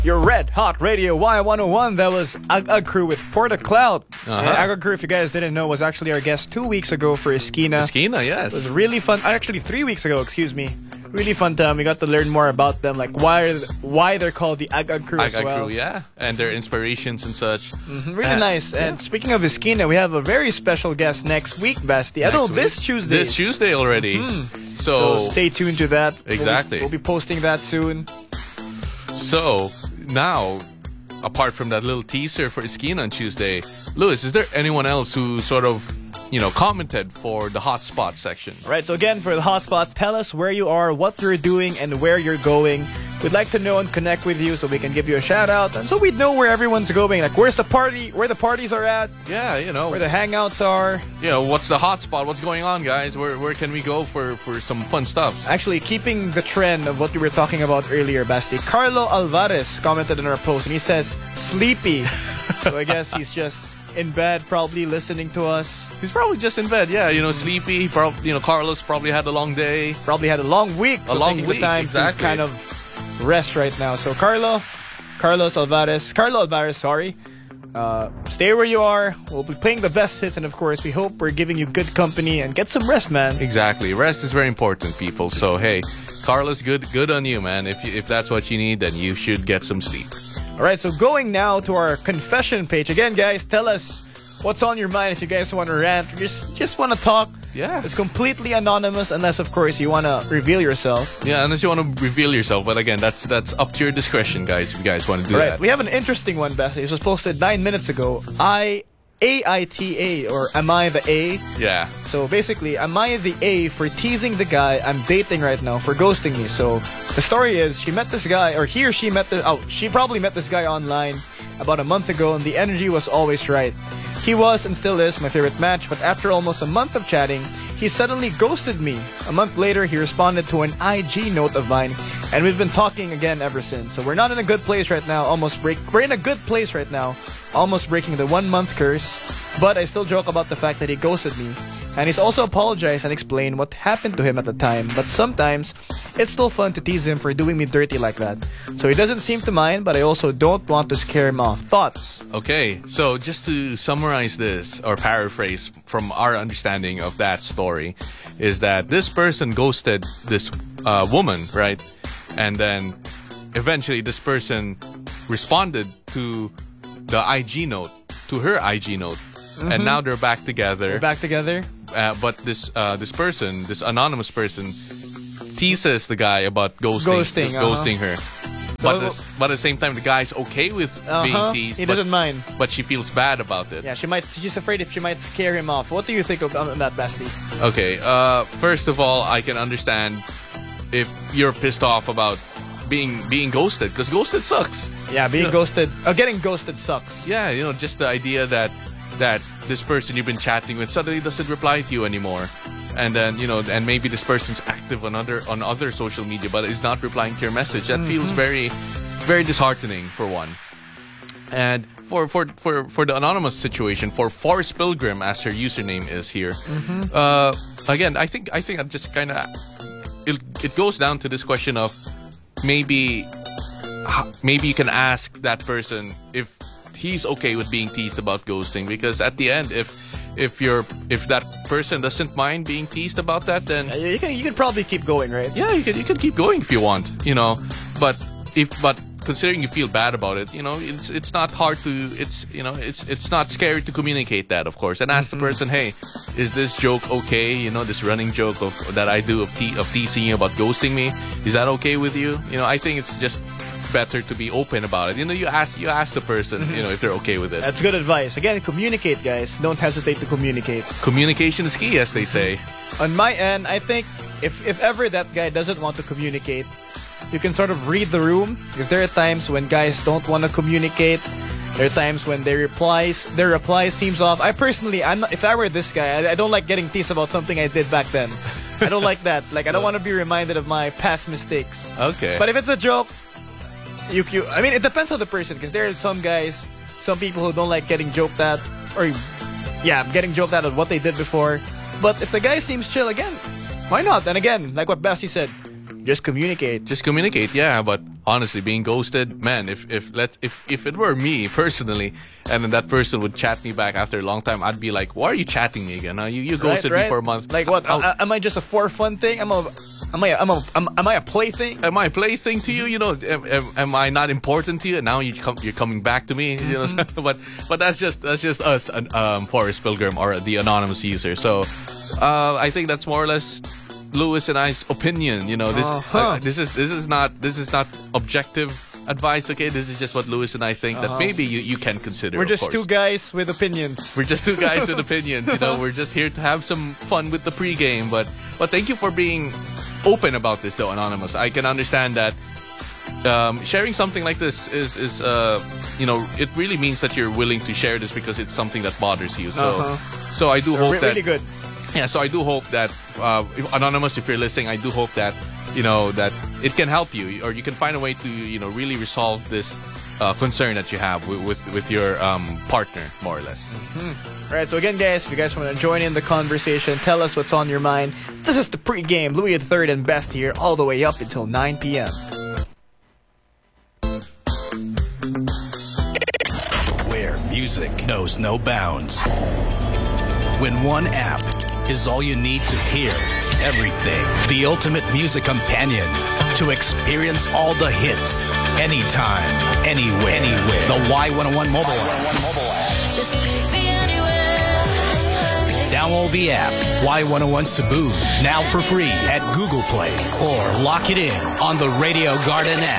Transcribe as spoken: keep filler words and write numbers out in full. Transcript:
Your Red Hot Radio Y one oh one. That was Ag Ag Crew with Porta Cloud. Uh-huh. And Ag Ag Crew, if you guys didn't know, was actually our guest two weeks ago for Esquina. Esquina, yes. It was really fun. Actually, three weeks ago, excuse me. Really fun time. We got to learn more about them, like why why they're called the Ag Ag Crew Ag as Ag well. Crew, yeah. And their inspirations and such. Mm-hmm, really Uh, nice. And yeah. speaking of Esquina, we have a very special guest next week, Basti. I know Next this week. Tuesday. This Tuesday already. Mhm. So, So stay tuned to that. Exactly. We'll, we'll be posting that soon. So now, apart from that little teaser for Esquina on Tuesday, Lewis, is there anyone else who sort of, you know, commented for the hotspot section? Right, so again, for the hotspots, tell us where you are, what you're doing, and where you're going. We'd like to know and connect with you so we can give you a shout out, and so we know where everyone's going. Like, where's the party, where the parties are at, Yeah, you know, where the hangouts are. you know, what's the hotspot? What's going on, guys? Where where can we go for for some fun stuff? Actually, keeping the trend of what we were talking about earlier, Basti, Carlo Alvarez commented on our post, and he says, sleepy. So I guess he's just in bed, probably listening to us. He's probably just in bed. Yeah, you know, sleepy. Probably, you know, Carlos probably had a long day. Probably had a long week. A so long taking week, the time exactly. to kind of rest right now. So Carlo, Carlos Alvarez, Carlo Alvarez, sorry. Uh, stay where you are. We'll be playing the best hits, and of course, we hope we're giving you good company and get some rest, man. Exactly. Rest is very important, people. So hey, Carlos, good good on you, man. If you, if that's what you need, then you should get some sleep. All right, so going now to our confession page again, guys. Tell us what's on your mind if you guys want to rant, or just just want to talk. Yeah. It's completely anonymous, unless of course you want to reveal yourself. Yeah, unless you want to reveal yourself, but again, that's that's up to your discretion, guys. If you guys want to do Right, that. we have an interesting one, Beth. It was posted nine minutes ago. I A I T A, or am I the A? Yeah. So basically, am I the A for teasing the guy I'm dating right now for ghosting me? So the story is, she met this guy, or he or she met the, oh, she probably met this guy online about a month ago, and the energy was always right. He was and still is my favorite match, but after almost a month of chatting, he suddenly ghosted me. A month later, he responded to an I G note of mine, and we've been talking again ever since. So we're not in a good place right now, almost break, we're in a good place right now, almost breaking the one month curse, but I still joke about the fact that he ghosted me. And he's also apologized and explained what happened to him at the time, but sometimes it's still fun to tease him for doing me dirty like that. So he doesn't seem to mind, but I also don't want to scare him off. Thoughts? Okay, so just to summarize this, or paraphrase from our understanding of that story, is that this person ghosted this uh, woman, right? And then eventually this person responded to the I G note, to her I G note. Mm-hmm. And now they're back together. We're back together? Uh, but this uh, this person, this anonymous person, teases the guy about ghosting, Ghosting, uh-huh. ghosting her. But, at the- but at the same time, the guy's okay with being Uh-huh. teased. He but, doesn't mind. But she feels bad about it. Yeah, she might. She's afraid if she might scare him off. What do you think of um, that, Basti? Okay. Uh, first of all, I can understand if you're pissed off about being being ghosted, because ghosted sucks. Yeah, being You know- ghosted. Uh, getting ghosted sucks. Yeah, you know, just the idea that that this person you've been chatting with suddenly doesn't reply to you anymore, and then you know, and maybe this person's active on other on other social media, but is not replying to your message. That feels very, very disheartening for one. And for for for for the anonymous situation, for Forrest Pilgrim, as her username is here. Uh, again, I think I think I'm just kind of it. It goes down to this question of maybe maybe you can ask that person if he's okay with being teased about ghosting, because at the end, if if you're if that person doesn't mind being teased about that, then Uh, you can you can probably keep going, right? yeah, you can you can keep going if you want, you know. But if but considering you feel bad about it, you know, it's it's not hard to it's you know it's it's not scary to communicate that, of course, and ask the person, hey, is this joke okay? You know, this running joke of that I do of te- of teasing you about ghosting me, is that okay with you? You know, I think it's just better to be open about it. You know, you ask you ask the person, you know, if they're okay with it. That's good advice. Again, communicate, guys. Don't hesitate to communicate. Communication is key, as they say. On my end, I think if if ever that guy doesn't want to communicate, you can sort of read the room, because there are times when guys don't want to communicate. There are times when their replies their reply seems off. I personally, I'm not, if I were this guy, I, I don't like getting teased about something I did back then. I don't like that. Like, I don't want to be reminded of my past mistakes. Okay. But if it's a joke, you, you I mean, it depends on the person, because there are some guys, some people who don't like getting joked at, or yeah, getting joked at of what they did before. But if the guy seems chill, again, why not? And again, like what Basti said, Just communicate. Just communicate, yeah. But honestly, being ghosted, man, if if let if if it were me personally, and then that person would chat me back after a long time, I'd be like, "Why are you chatting me again? Huh? You you ghosted right, right. me for a month. Like what? How- Uh, am I just a for fun thing? Am I? Am I? Am I? Am, am I a plaything? Am I a plaything to you? You know, am, am, am I not important to you? And now you come, you're coming back to me. You know, Mm-hmm. but but that's just that's just us, um, Forrest Pilgrim or the anonymous user. So, uh, I think that's more or less Lewis and I's opinion. You know, this Uh-huh. uh, this is this is not this is not objective advice. Okay, this is just what Lewis and I think that maybe you, you can consider. We're of just course. two guys with opinions. We're just two guys with opinions, you know. We're just here to have some fun with the pregame, but but thank you for being open about this, though, Anonymous. I can understand that um, sharing something like this is is uh, you know, it really means that you're willing to share this because it's something that bothers you. So Uh-huh. so I do hope Re- that really good. yeah. So I do hope that uh, if, Anonymous, if you're listening, I do hope that you know that it can help you, or you can find a way to you know really resolve this uh, concern that you have with with, with your um, partner, more or less. All right, so again, guys, if you guys want to join in the conversation, tell us what's on your mind. This is the pregame, Louis the Third and Best here, all the way up until nine p.m. Where music knows no bounds. When one app is all you need to hear everything. The ultimate music companion to experience all the hits anytime, anywhere. Anywhere. The Y one oh one mobile app. Just take me anywhere. Download the app Y one oh one Cebu now for free at Google Play or lock it in on the Radio Garden app.